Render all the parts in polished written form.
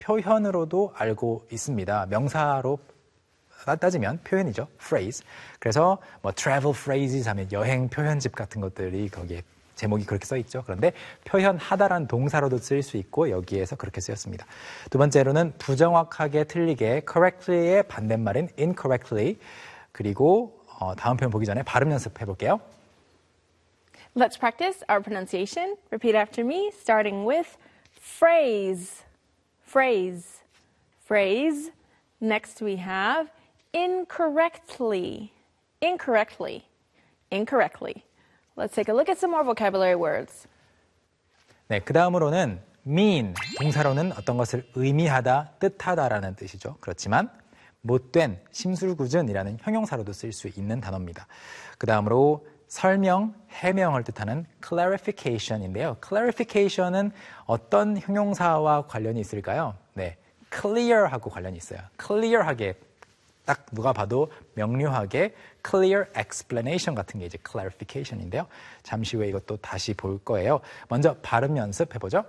표현으로도 알고 있습니다. 명사로 따지면 표현이죠. phrase. 그래서 뭐 travel phrases 하면 여행 표현집 같은 것들이 거기에 제목이 그렇게 써 있죠. 그런데 표현하다란 동사로도 쓰일 수 있고 여기에서 그렇게 쓰였습니다. 두 번째로는 부정확하게 틀리게 correctly의 반대말인 incorrectly. 그리고 다음 표현 보기 전에 발음 연습해 볼게요. Let's practice our pronunciation. Repeat after me, starting with phrase, phrase, phrase. Next we have incorrectly, incorrectly, incorrectly. Let's take a look at some more vocabulary words. 네, 그 다음으로는 mean, 동사로는 어떤 것을 의미하다, 뜻하다라는 뜻이죠. 그렇지만 못된, 심술궂은이라는 형용사로도 쓸 수 있는 단어입니다. 그 다음으로 설명, 해명을 뜻하는 clarification인데요. clarification은 어떤 형용사와 관련이 있을까요? 네, clear하고 관련이 있어요. clear하게, 딱 누가 봐도 명료하게 clear explanation 같은 게 이제 clarification인데요. 잠시 후에 이것도 다시 볼 거예요. 먼저 발음 연습해보죠.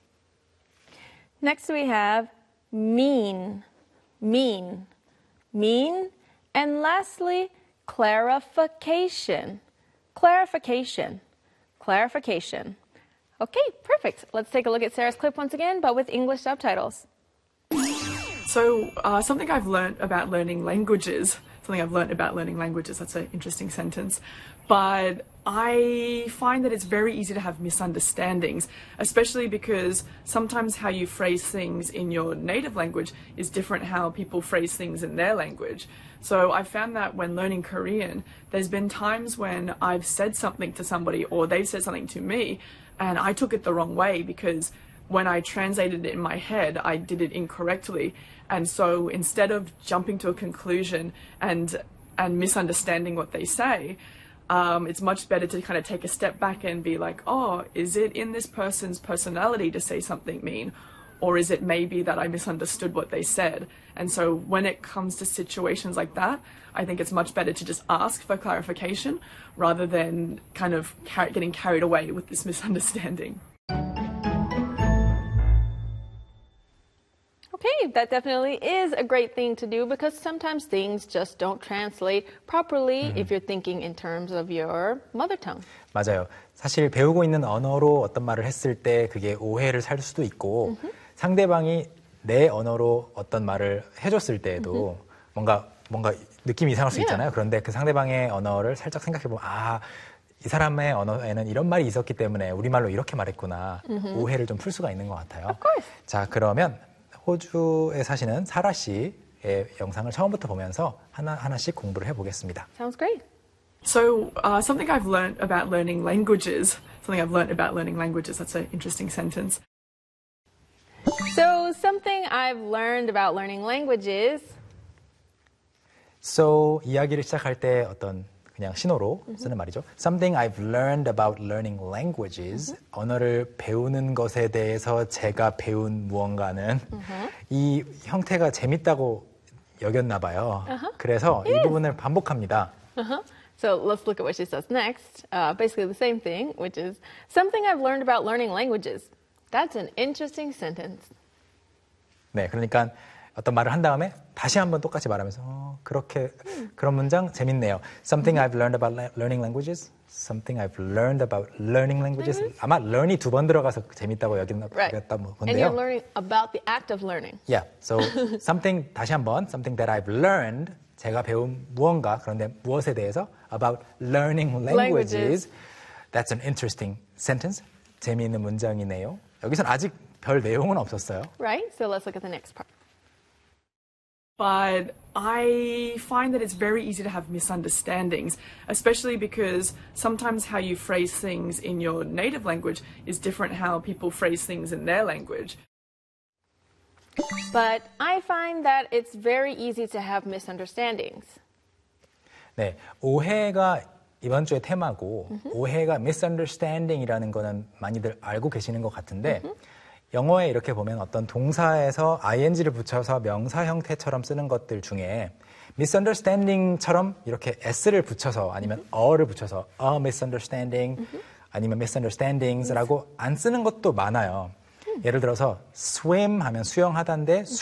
Next we have mean, mean, mean. And lastly, clarification. Clarification, clarification. Okay, perfect. Let's take a look at Sarah's clip once again, but with English subtitles. So something I've learned about learning languages, that's an interesting sentence, but I find that it's very easy to have misunderstandings, especially because sometimes how you phrase things in your native language is different how people phrase things in their language. So I found that when learning Korean, there's been times when I've said something to somebody or they've said something to me and I took it the wrong way because when I translated it in my head, I did it incorrectly. And so instead of jumping to a conclusion and misunderstanding what they say, it's much better to kind of take a step back and be like, oh, is it in this person's personality to say something mean? Or is it maybe that I misunderstood what they said? And so when it comes to situations like that, I think it's much better to just ask for clarification rather than kind of getting carried away with this misunderstanding. Okay, that definitely is a great thing to do because sometimes things just don't translate properly if you're thinking in terms of your mother tongue. 맞아요. 사실 배우고 있는 언어로 어떤 말을 했을 때 그게 오해를 살 수도 있고 상대방이 내 언어로 어떤 말을 해줬을 때에도 뭔가 느낌이 이상할 수 있잖아요. 그런데 그 상대방의 언어를 살짝 생각해보면 이 사람의 언어에는 이런 말이 있었기 때문에 우리말로 이렇게 말했구나. 오해를 좀 풀 수가 있는 것 같아요. Of course. 자, 그러면 호주에 사시는 사라 씨의 영상을 처음부터 보면서 하나씩 공부를 해보겠습니다. Sounds great. So something I've learned about learning languages, that's an interesting sentence. So something I've learned about learning languages. So 이야기를 시작할 때 어떤 그냥 신호로 쓰는 말이죠. Something I've learned about learning languages. 언어를 배우는 것에 대해서 제가 배운 무언가는 이 형태가 재밌다고 여겼나 봐요. 그래서 이 부분을 반복합니다. So let's look at what she says next. Basically the same thing, which is something I've learned about learning languages. That's an interesting sentence. 네, 그러니까 어떤 말을 한 다음에 다시 한번 똑같이 말하면서 그렇게 그런 문장 재밌네요. Something I've learned about learning languages. Something I've learned about learning languages. 아마 learn이 두 번 들어가서 재밌다고 여겼던 건데요. And you're learning about the act of learning. Yeah. So something 다시 한번 something that I've learned 제가 배운 무언가 그런데 무엇에 대해서 about learning languages. That's an interesting sentence. 재미있는 문장이네요. 여기서는 아직 별 내용은 없었어요. Right? So let's look at the next part. But I find that it's very easy to have misunderstandings, especially because sometimes how you phrase things in your native language is different how people phrase things in their language. But I find that it's very easy to have misunderstandings. 네, 오해가 이번 주의 테마고 오해가 misunderstanding이라는 거는 많이들 알고 계시는 것 같은데 영어에 이렇게 보면 어떤 동사에서 ing를 붙여서 명사 형태처럼 쓰는 것들 중에 misunderstanding처럼 이렇게 s를 붙여서 아니면 a를 붙여서 a misunderstanding 아니면 misunderstandings라고 안 쓰는 것도 많아요. 예를 들어서 swim 하면 수영하다인데